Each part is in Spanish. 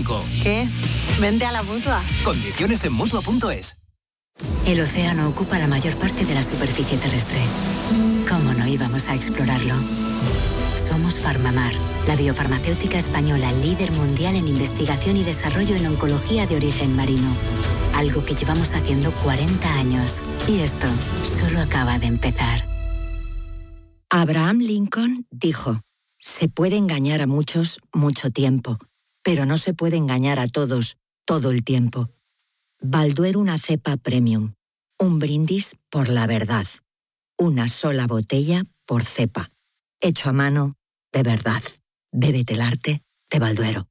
Go. ¿Qué? Vente a la Mutua. Condiciones en Mutua.es. El océano ocupa la mayor parte de la superficie terrestre. ¿Cómo no íbamos a explorarlo? Somos Farmamar, la biofarmacéutica española líder mundial en investigación y desarrollo en oncología de origen marino. Algo que llevamos haciendo 40 años. Y esto solo acaba de empezar. Abraham Lincoln dijo: se puede engañar a muchos mucho tiempo, pero no se puede engañar a todos todo el tiempo. Balduero una cepa premium. Un brindis por la verdad. Una sola botella por cepa. Hecho a mano, de verdad. Bébete el arte de Balduero.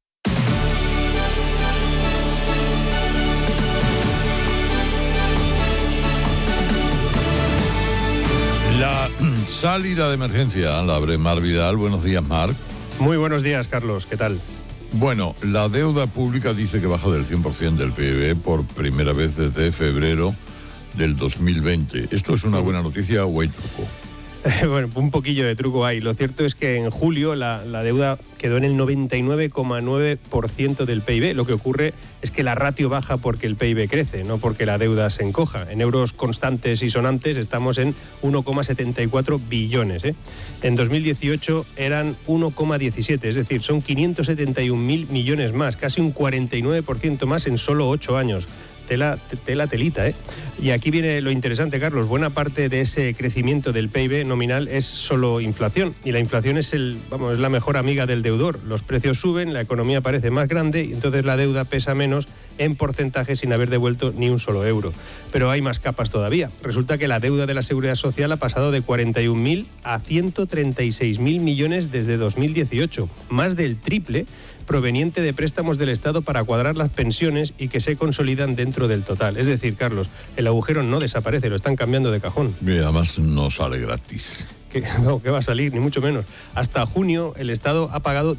La salida de emergencia la abre Mar Vidal. Buenos días, Mar. Muy buenos días, Carlos. ¿Qué tal? Bueno, la deuda pública dice que baja del 100% del PIB por primera vez desde febrero del 2020. ¿Esto es una buena noticia o hay truco? Bueno, un poquillo de truco hay. Lo cierto es que en julio la deuda quedó en el 99,9% del PIB. Lo que ocurre es que la ratio baja porque el PIB crece, no porque la deuda se encoja. En euros constantes y sonantes estamos en 1,74 billones. En 2018 eran 1,17, es decir, son 571.000 millones más, casi un 49% más en solo 8 años. Telita. Y aquí viene lo interesante, Carlos. Buena parte de ese crecimiento del PIB nominal es solo inflación. Y la inflación es la mejor amiga del deudor. Los precios suben, la economía parece más grande y entonces la deuda pesa menos en porcentaje sin haber devuelto ni un solo euro. Pero hay más capas todavía. Resulta que la deuda de la Seguridad Social ha pasado de 41.000 a 136.000 millones desde 2018. Más del triple, proveniente de préstamos del Estado para cuadrar las pensiones y que se consolidan dentro del total. Es decir, Carlos, el agujero no desaparece, lo están cambiando de cajón. Y además no sale gratis. Que va a salir, ni mucho menos. Hasta junio el Estado ha pagado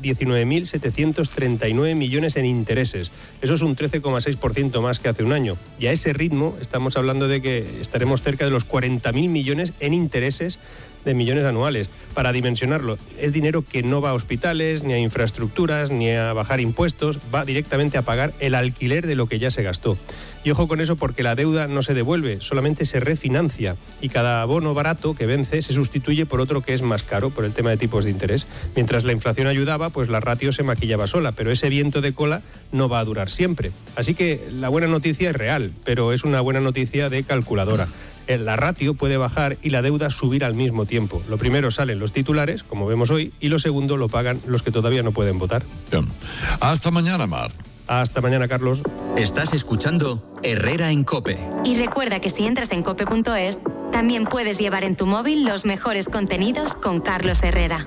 19.739 millones en intereses. Eso es un 13,6% más que hace un año. Y a ese ritmo estamos hablando de que estaremos cerca de los 40.000 millones en intereses de millones anuales. Para dimensionarlo, es dinero que no va a hospitales, ni a infraestructuras, ni a bajar impuestos, va directamente a pagar el alquiler de lo que ya se gastó. Y ojo con eso porque la deuda no se devuelve, solamente se refinancia y cada bono barato que vence se sustituye por otro que es más caro por el tema de tipos de interés. Mientras la inflación ayudaba, pues la ratio se maquillaba sola, pero ese viento de cola no va a durar siempre. Así que la buena noticia es real, pero es una buena noticia de calculadora. La ratio puede bajar y la deuda subir al mismo tiempo. Lo primero salen los titulares, como vemos hoy, y lo segundo lo pagan los que todavía no pueden votar. Bien. Hasta mañana, Mar. Hasta mañana, Carlos. Estás escuchando Herrera en COPE. Y recuerda que si entras en cope.es, también puedes llevar en tu móvil los mejores contenidos con Carlos Herrera.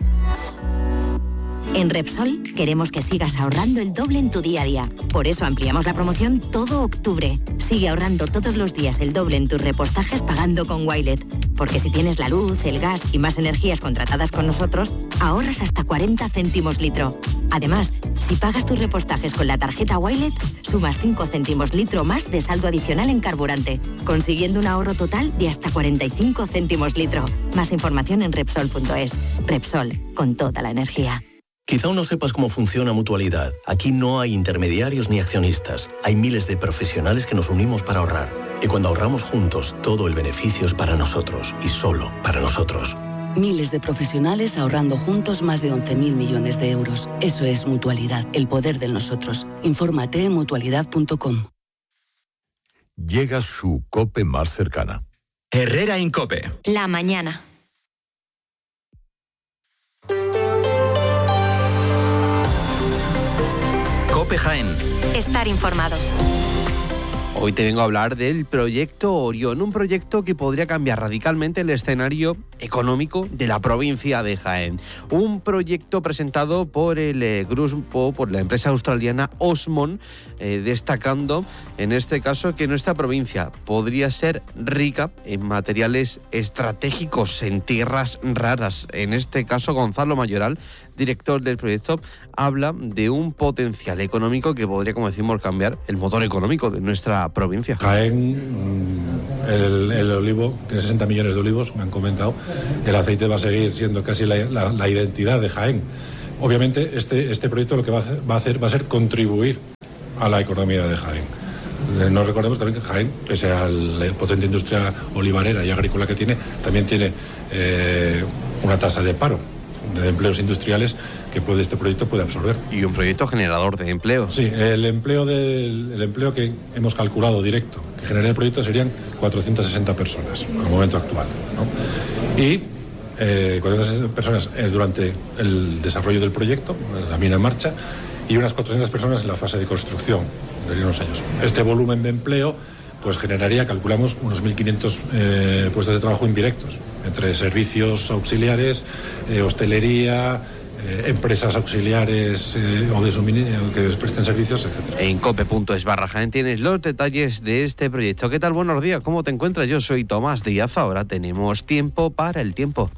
En Repsol queremos que sigas ahorrando el doble en tu día a día. Por eso ampliamos la promoción todo octubre. Sigue ahorrando todos los días el doble en tus repostajes pagando con Wilet. Porque si tienes la luz, el gas y más energías contratadas con nosotros, ahorras hasta 40 céntimos litro. Además, si pagas tus repostajes con la tarjeta Wilet, sumas 5 céntimos litro más de saldo adicional en carburante, consiguiendo un ahorro total de hasta 45 céntimos litro. Más información en Repsol.es. Repsol, con toda la energía. Quizá aún no sepas cómo funciona Mutualidad. Aquí no hay intermediarios ni accionistas. Hay miles de profesionales que nos unimos para ahorrar. Y cuando ahorramos juntos, todo el beneficio es para nosotros y solo para nosotros. Miles de profesionales ahorrando juntos más de 11.000 millones de euros. Eso es Mutualidad, el poder del nosotros. Infórmate en mutualidad.com. Llega su COPE más cercana. Herrera en COPE. La mañana. COPE Jaén. Estar informado. Hoy te vengo a hablar del proyecto Orión, un proyecto que podría cambiar radicalmente el escenario económico de la provincia de Jaén. Un proyecto presentado por el grupo, por la empresa australiana Osmond, destacando en este caso que nuestra provincia podría ser rica en materiales estratégicos, en tierras raras. En este caso, Gonzalo Mayoral, director del proyecto, habla de un potencial económico que podría, como decimos, cambiar el motor económico de nuestra provincia. Jaén, el olivo, tiene 60 millones de olivos, me han comentado. El aceite va a seguir siendo casi la identidad de Jaén. Obviamente, este proyecto lo que va a hacer va a ser contribuir a la economía de Jaén. No recordemos también que Jaén, pese a la potente industria olivarera y agrícola que tiene, también tiene una tasa de paro, de empleos industriales que este proyecto puede absorber. Y un proyecto generador de empleo. Sí, el empleo que hemos calculado directo, que genera el proyecto, serían 460 personas al momento actual, ¿no? Y 460 personas durante el desarrollo del proyecto, la mina en marcha, y unas 400 personas en la fase de construcción de unos años. Este volumen de empleo pues generaría, calculamos, unos 1.500 puestos de trabajo indirectos, entre servicios auxiliares, hostelería, empresas auxiliares o de suministro que presten servicios, etc. En cope.es/Jaén tienes los detalles de este proyecto. ¿Qué tal? Buenos días, ¿cómo te encuentras? Yo soy Tomás Díaz. Ahora tenemos tiempo para el tiempo.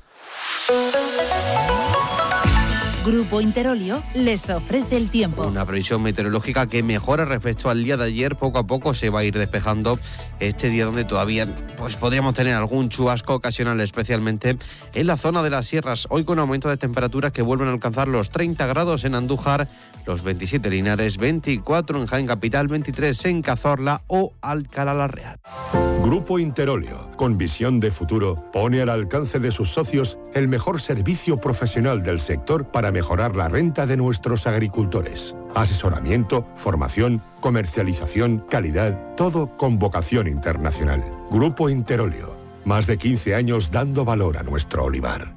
Grupo Interolio les ofrece el tiempo. Una previsión meteorológica que mejora respecto al día de ayer. Poco a poco se va a ir despejando este día, donde todavía pues podríamos tener algún chubasco ocasional, especialmente en la zona de las sierras. Hoy con aumento de temperaturas que vuelven a alcanzar los 30 grados en Andújar, los 27 en Linares, 24 en Jaén Capital, 23 en Cazorla o Alcalá la Real. Grupo Interolio, con visión de futuro, pone al alcance de sus socios el mejor servicio profesional del sector para mejorar la renta de nuestros agricultores. Asesoramiento, formación, comercialización, calidad, todo con vocación internacional. Grupo Interolio, más de 15 años dando valor a nuestro olivar.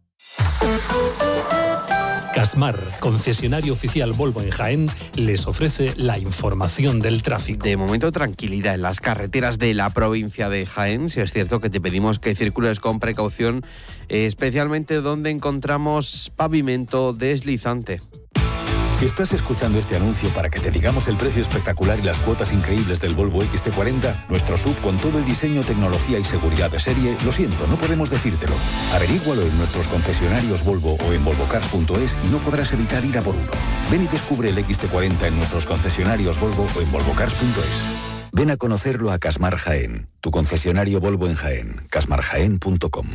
Casmar, concesionario oficial Volvo en Jaén, les ofrece la información del tráfico. De momento, tranquilidad en las carreteras de la provincia de Jaén. Si es cierto que te pedimos que circules con precaución, especialmente donde encontramos pavimento deslizante. Si estás escuchando este anuncio para que te digamos el precio espectacular y las cuotas increíbles del Volvo XC40, nuestro SUV con todo el diseño, tecnología y seguridad de serie, lo siento, no podemos decírtelo. Averígualo en nuestros concesionarios Volvo o en volvocars.es y no podrás evitar ir a por uno. Ven y descubre el XC40 en nuestros concesionarios Volvo o en volvocars.es. Ven a conocerlo a Casmar Jaén, tu concesionario Volvo en Jaén, casmarjaén.com.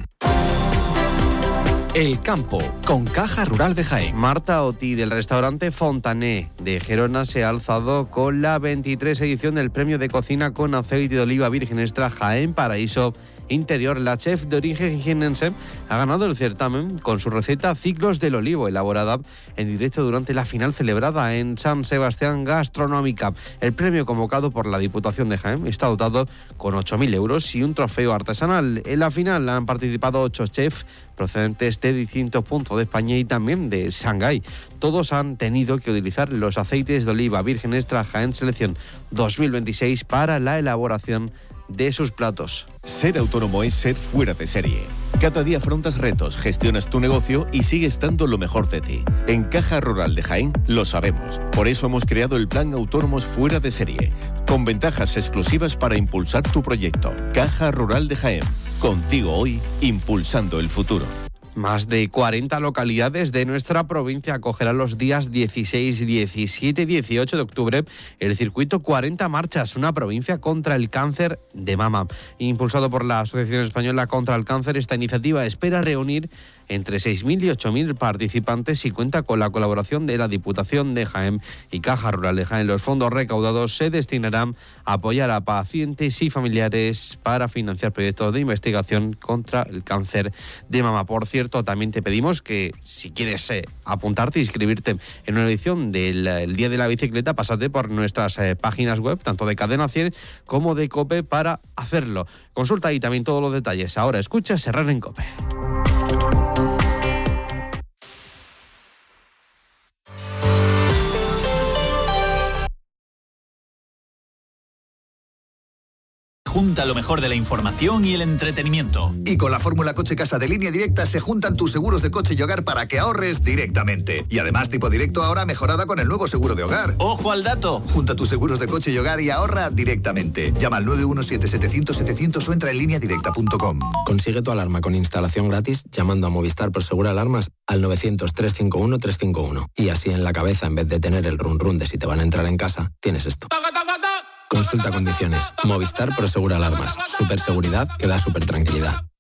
El campo, con Caja Rural de Jaén. Marta Oti, del restaurante Fontané de Gerona, se ha alzado con la 23 edición del premio de cocina con aceite de oliva virgen extra Jaén Paraíso Interior. La chef de origen jiennense ha ganado el certamen con su receta Ciclos del Olivo, elaborada en directo durante la final celebrada en San Sebastián Gastronómica. El premio, convocado por la Diputación de Jaén, está dotado con 8.000 euros y un trofeo artesanal. En la final han participado 8 chefs procedentes de distintos puntos de España y también de Shanghái. Todos han tenido que utilizar los aceites de oliva virgen extra Jaén Selección 2026 para la elaboración de sus platos. Ser autónomo es ser fuera de serie. Cada día afrontas retos, gestionas tu negocio y sigues dando lo mejor de ti. En Caja Rural de Jaén lo sabemos. Por eso hemos creado el Plan Autónomos Fuera de Serie, con ventajas exclusivas para impulsar tu proyecto. Caja Rural de Jaén. Contigo hoy, impulsando el futuro. Más de 40 localidades de nuestra provincia acogerán los días 16, 17 y 18 de octubre el circuito 40 Marchas, una provincia contra el cáncer de mama. Impulsado por la Asociación Española contra el Cáncer, esta iniciativa espera reunir entre 6.000 y 8.000 participantes y cuenta con la colaboración de la Diputación de Jaén y Caja Rural de Jaén. Los fondos recaudados se destinarán a apoyar a pacientes y familiares para financiar proyectos de investigación contra el cáncer de mama. Por cierto, también te pedimos que si quieres apuntarte e inscribirte en una edición del Día de la Bicicleta, pásate por nuestras páginas web, tanto de Cadena 100 como de COPE, para hacerlo. Consulta ahí también todos los detalles. Ahora escucha Herrera en COPE. Junta lo mejor de la información y el entretenimiento. Y con la fórmula Coche Casa de Línea Directa se juntan tus seguros de coche y hogar para que ahorres directamente. Y además Tipo Directo ahora mejorada con el nuevo seguro de hogar. ¡Ojo al dato! Junta tus seguros de coche y hogar y ahorra directamente. Llama al 917-700-700 o entra en lineadirecta.com. Consigue tu alarma con instalación gratis llamando a Movistar Prosegur Alarmas al 900-351-351. Y así en la cabeza, en vez de tener el run run de si te van a entrar en casa, tienes esto. Consulta condiciones. Movistar Prosegur Alarmas. Superseguridad que da super tranquilidad.